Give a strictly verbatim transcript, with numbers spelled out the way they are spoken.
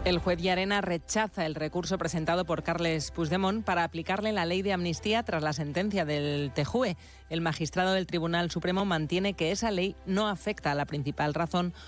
El juez Llarena rechaza el recurso presentado por Carles Puigdemont para aplicarle la ley de amnistía tras la sentencia del T J U E. El magistrado del Tribunal Supremo mantiene que esa ley no afecta a la principal razón